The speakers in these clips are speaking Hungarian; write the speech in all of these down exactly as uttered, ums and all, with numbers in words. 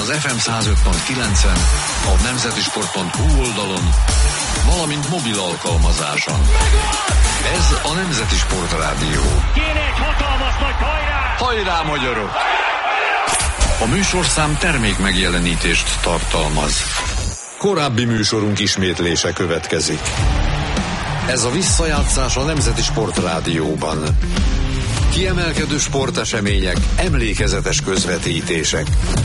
az ef em száz öt pont kilencen, a nemzetisport pont hu oldalon, valamint mobil alkalmazáson. Ez a Nemzeti Sport Rádió. Kéne egy hatalmas nagy hajrá! Hajrá, magyarok! A műsorszám termék megjelenítést tartalmaz. Korábbi műsorunk ismétlése következik. Ez a visszajátszás a Nemzeti Sport Rádióban. Kiemelkedő sportesemények, emlékezetes közvetítések.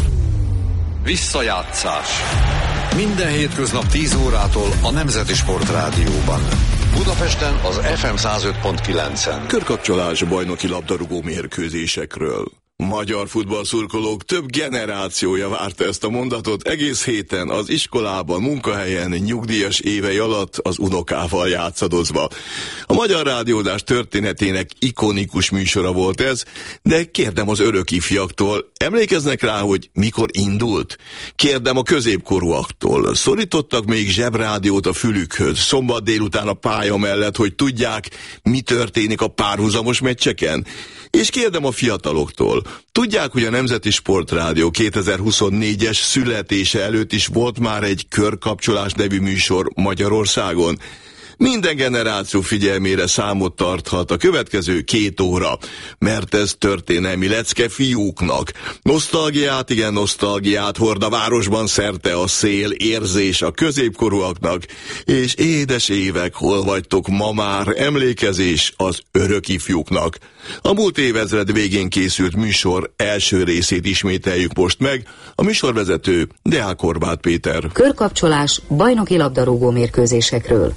Visszajátszás. Minden hétköznap tíz órától a Nemzeti Sport Rádióban. Budapesten az ef em száz öt pont kilencen. Körkapcsolás bajnoki labdarúgó mérkőzésekről. Magyar futballszurkolók több generációja várta ezt a mondatot egész héten az iskolában, munkahelyen, nyugdíjas évei alatt az unokával játszadozva. A Magyar Rádióadás történetének ikonikus műsora volt ez, de kérdem az örök ifjaktól, emlékeznek rá, hogy mikor indult? Kérdem a középkorúaktól, szorítottak még zsebrádiót a fülükhöz, szombat délután a pálya mellett, hogy tudják, mi történik a párhuzamos meccseken? És kérdem a fiataloktól, tudják, hogy a Nemzeti Sport Rádió kétezer-huszonnégyes születése előtt is volt már egy Körkapcsolás nevű műsor Magyarországon? Minden generáció figyelmére számot tarthat a következő két óra, mert ez történelmi lecke fiúknak. Nosztalgiát, igen, nosztalgiát hord a városban szerte a szél, érzés a középkorúaknak, és édes évek, hol vagytok ma már, emlékezés az örök ifjúknak. A múlt évezred végén készült műsor első részét ismételjük most meg, a műsorvezető Deák Horváth Péter. Körkapcsolás bajnoki labdarúgó mérkőzésekről.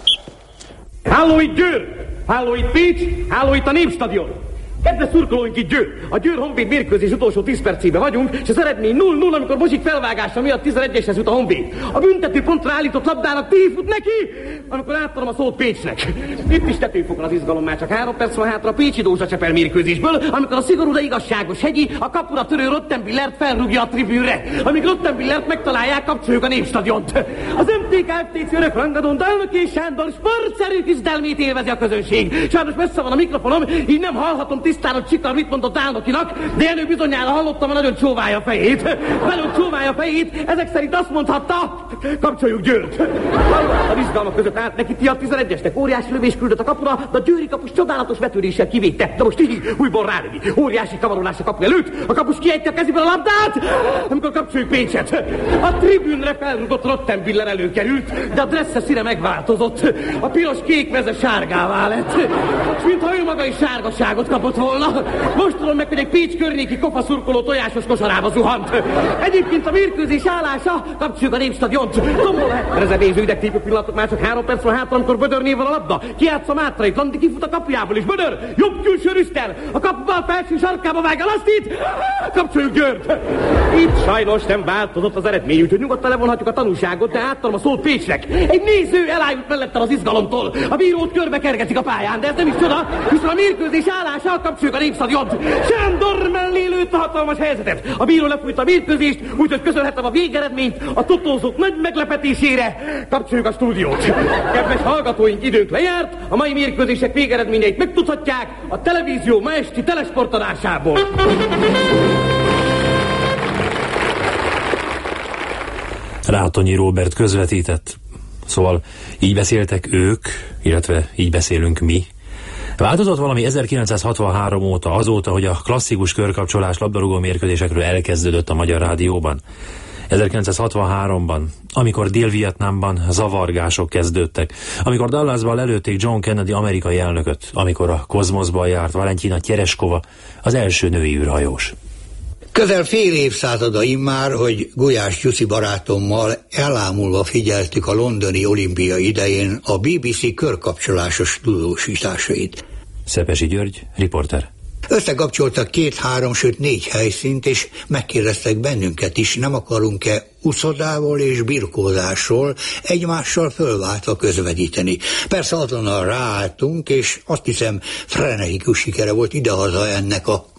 Háló itt Győr! Háló itt Pécs! Háló itt a Népstadion! Kedves szurkolóink, itt Győr! A Győr Honvéd mérkőzés utolsó tíz percében vagyunk, és az eredmény null null, amikor Bozsik felvágása miatt tizenegyeshez jut a Honvéd. A büntető pontra állított labdának P fut neki, amikor átadom a szót Pécsnek. Itt is tetőfokon az izgalom, már csak három perc van hátra a Pécsi Dózsa Csepel mérkőzésből, amikor a szigorú, de igazságos Hegyi a kapura törő Rottenbillert felrúgja a tribűnre. Amíg Rottenbillert megtalálják, kapcsoljuk a Népstadiont. Az em té ká ef té cé örök rangadón Dálnoki és Sándor sportszerű küzdelmét élvezi a közönség. Sajnos messze van a mikrofonom, így nem hallhatom tisztán, hogy Csikar mit mondott Dálnokinak, de elő bizonyára hallottam, hogy nagyon csóválja a fejét. Nagyon csóválja a fejét, ezek szerint azt mondhatta, kapcsoljuk Győrt. A izgalmak között állt neki ti a tizenegyesnek. Óriási lövés küldött a kapura, de a győri kapus csodálatos vetődéssel kivédte. De most így újból rálövi. Óriási kavarolás a kapu előtt. A kapus kiejti a kezéből a labdát, amikor kapcsoljuk Pécset. A tribűnre felrúgott Rottenbiller előkerült, de a dressze színe megváltozott. A piros-kék meze sárgává lett. És mintha ő maga is sárgaságot kapott volna. Most tudom meg, hogy egy Pécs környéki kofaszurkoló tojásos kosarába zuhant. Egyébként a mérkőzés állása, kapcsoljuk a Népstadiont. Tombol lehet. Rezebéző idegtépő pillanatok, már csak három perc van hátra, amikor Bödörnél van a labda. Kijátszom átra, itt Landi kifut a kapujából is. Bödör, jobb külső rüsztel. A kapubal felső sarkába vág a lasztit. Kapcsoljuk Győrt. Itt sajnos nem változott az eredmény, úgyhogy nyugodtan levonhatjuk a tanúságot, de átadom a szót Pécsnek. Egy néző elájult mellettem az izgalomtól. A bírót körbe kergetik a pályán, de ez nem is csoda, hiszen a mérkőzés állása, kapcsoljuk a Népstadiont. Sándor mellé lőtt a hatalmas helyzetet. A bíró lefújta a mérkőzést, úgyhogy közölhetem a végeredményt a totózók nagy meglepetésére. Kapcsoljuk a stúdiót. Kedves hallgatóink, időnk lejárt, a mai mérkőzések végeredményeit megtudhatják a televízió ma esti telesportadásából. Rátonyi Róbert közvetített. Szóval így beszéltek ők, illetve így beszélünk mi. Változott valami ezerkilencszázhatvanhárom óta, azóta, hogy a klasszikus körkapcsolás labdarúgó mérkőzésekről elkezdődött a Magyar Rádióban? ezerkilencszázhatvanháromban, amikor Dél-Vietnámban zavargások kezdődtek, amikor Dallasban lelőtték John Kennedy amerikai elnököt, amikor a kozmoszban járt Valentina Tereshkova, az első női űrhajós. Közel fél évszázada immár, hogy Gulyás Gyuszi barátommal elámulva figyeltük a londoni olimpia idején a bé bé cé körkapcsolásos tudósításait. Szepesi György, riporter. Összekapcsoltak két, három, sőt négy helyszínt, és megkérdeztek bennünket is, nem akarunk-e uszodával és birkózásról egymással fölváltva közvetíteni. Persze azonnal ráálltunk, és azt hiszem frenetikus sikere volt idehaza ennek a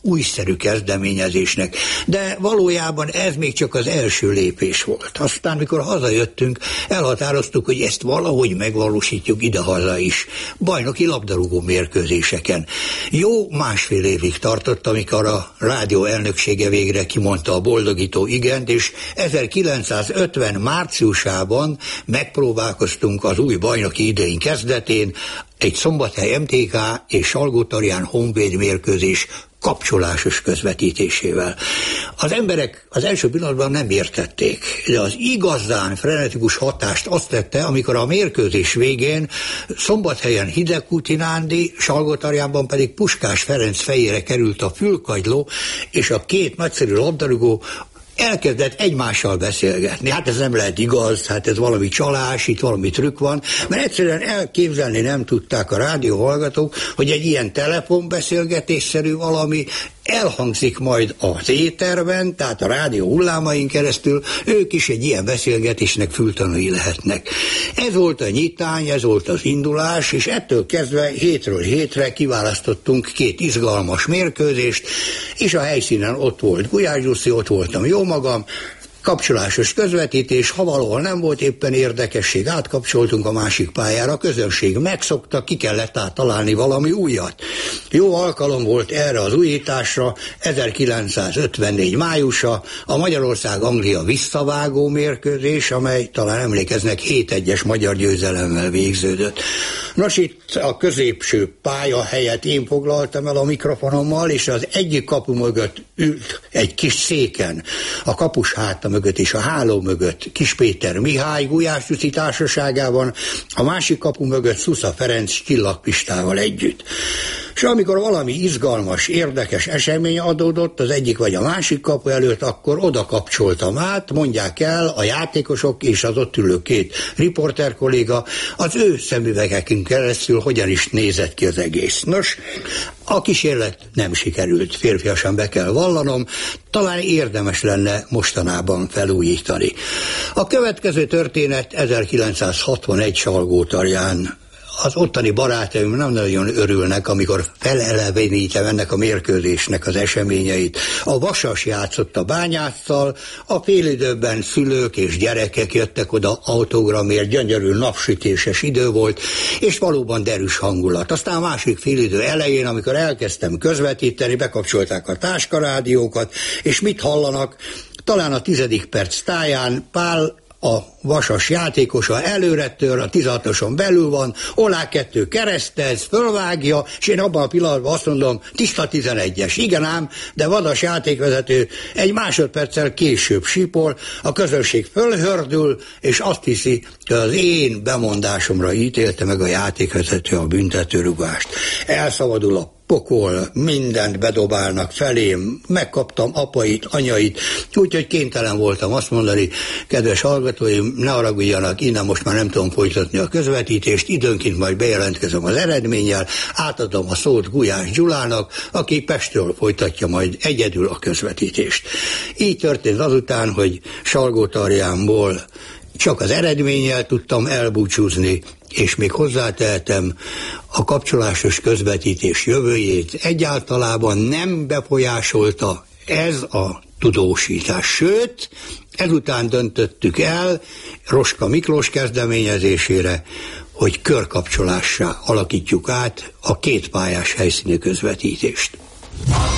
újszerű kezdeményezésnek, de valójában ez még csak az első lépés volt. Aztán, mikor hazajöttünk, elhatároztuk, hogy ezt valahogy megvalósítjuk idehaza is. Bajnoki labdarúgó mérkőzéseken. Jó másfél évig tartott, amikor a rádió elnöksége végre kimondta a boldogító igent, és ezerkilencszázötven márciusában megpróbálkoztunk az új bajnoki idény kezdetén egy Szombathely em té ká és Salgótarján Honvéd mérkőzés kapcsolásos közvetítésével. Az emberek az első pillanatban nem értették, de az igazán frenetikus hatást azt tette, amikor a mérkőzés végén Szombathelyen Hidegkúti Nándi, Salgótarjánban pedig Puskás Ferenc fejére került a fülkagyló, és a két nagyszerű labdarúgó elkezdett egymással beszélgetni. Hát ez nem lehet igaz, hát ez valami csalás, itt valami trükk van, mert egyszerűen elképzelni nem tudták a rádióhallgatók, hogy egy ilyen telefonbeszélgetésszerű valami elhangzik majd az éterben, tehát a rádió hullámain keresztül, ők is egy ilyen beszélgetésnek fültanúi lehetnek. Ez volt a nyitány, ez volt az indulás, és ettől kezdve hétről hétre kiválasztottunk két izgalmas mérkőzést, és a helyszínen ott volt Gulyás Gyuszi, ott voltam jó magam, kapcsolásos közvetítés, ha valahol nem volt éppen érdekesség, átkapcsoltunk a másik pályára, a közönség megszokta, ki kellett találni valami újat. Jó alkalom volt erre az újításra, ezerkilencszázötvennégy májusa, a Magyarország-Anglia visszavágó mérkőzés, amely talán emlékeznek hét egyes magyar győzelemmel végződött. Nos, itt a középső pálya helyett én foglaltam el a mikrofonommal, és az egyik kapu mögött ült egy kis széken, a kapus háta mögött és a háló mögött Kis Péter Mihály Gulyás Gyuszi társaságában, a másik kapu mögött Szusza Ferenc Csillagpistával együtt. És amikor valami izgalmas, érdekes esemény adódott az egyik vagy a másik kapu előtt, akkor oda kapcsoltam át, mondják el a játékosok és az ott ülő két riporter kolléga az ő szemüvegekön keresztül hogyan is nézett ki az egész. Nos, a kísérlet nem sikerült, férfiasan be kell vallanom, talán érdemes lenne mostanában felújítani. A következő történet ezerkilencszázhatvanegy Salgótarján. Az ottani barátaim nem nagyon örülnek, amikor felelevenítem ennek a mérkőzésnek az eseményeit. A Vasas játszott a Bányásszal, a félidőben szülők és gyerekek jöttek oda autógramért, gyönyörű napsütéses idő volt, és valóban derűs hangulat. Aztán a másik félidő elején, amikor elkezdtem közvetíteni, bekapcsolták a táskarádiókat, és mit hallanak? Talán a tizedik perc táján Pál, a Vasas játékosa előre tör, a tizenhatoson belül van, Olá kettő keresztez, fölvágja, és én abban a pillanatban azt mondom, tiszta tizenegyes. Igen ám, de Vadas játékvezető egy másodperccel később sípol, a közönség fölhördül, és azt hiszi, hogy az én bemondásomra ítélte meg a játékvezető a büntetőrúgást. Elszabadul a pokol, mindent bedobálnak felém, megkaptam apait, anyait, úgyhogy kénytelen voltam azt mondani, kedves hallgatóim, ne haragudjanak, innen most már nem tudom folytatni a közvetítést, időnként majd bejelentkezem az eredménnyel, átadom a szót Gulyás Gyulának, aki Pestről folytatja majd egyedül a közvetítést. Így történt azután, hogy Salgótarjánból csak az eredménnyel tudtam elbúcsúzni, és még hozzátehetem, a kapcsolásos közvetítés jövőjét egyáltalában nem befolyásolta ez a tudósítás. Sőt, ezután döntöttük el Roska Miklós kezdeményezésére, hogy körkapcsolássá alakítjuk át a kétpályás helyszíni közvetítést.